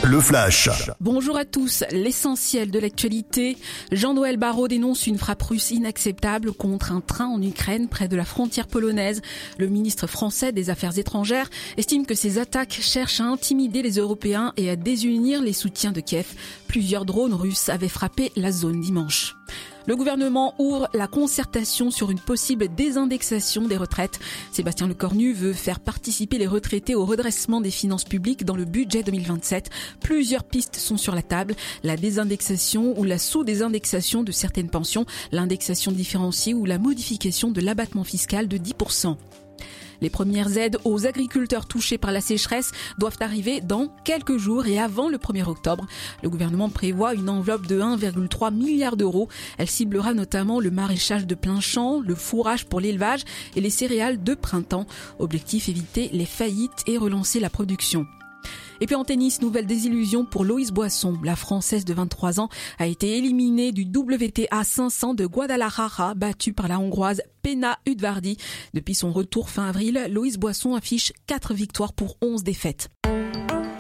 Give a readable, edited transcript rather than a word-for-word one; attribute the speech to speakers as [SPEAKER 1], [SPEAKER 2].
[SPEAKER 1] Le Flash.
[SPEAKER 2] Bonjour à tous. L'essentiel de l'actualité. Jean-Noël Barrot dénonce une frappe russe inacceptable contre un train en Ukraine près de la frontière polonaise. Le ministre français des Affaires étrangères estime que ces attaques cherchent à intimider les Européens et à désunir les soutiens de Kiev. Plusieurs drones russes avaient frappé la zone dimanche. Le gouvernement ouvre la concertation sur une possible désindexation des retraites. Sébastien Lecornu veut faire participer les retraités au redressement des finances publiques dans le budget 2027. Plusieurs pistes sont sur la table. La désindexation ou la sous-désindexation de certaines pensions, l'indexation différenciée ou la modification de l'abattement fiscal de 10%. Les premières aides aux agriculteurs touchés par la sécheresse doivent arriver dans quelques jours et avant le 1er octobre. Le gouvernement prévoit une enveloppe de 1,3 milliard d'euros. Elle ciblera notamment le maraîchage de plein champ, le fourrage pour l'élevage et les céréales de printemps. Objectif, éviter les faillites et relancer la production. Et puis en tennis, nouvelle désillusion pour Loïs Boisson. La Française de 23 ans a été éliminée du WTA 500 de Guadalajara, battue par la Hongroise Pena Udvardy. Depuis son retour fin avril, Loïs Boisson affiche 4 victoires pour 11 défaites.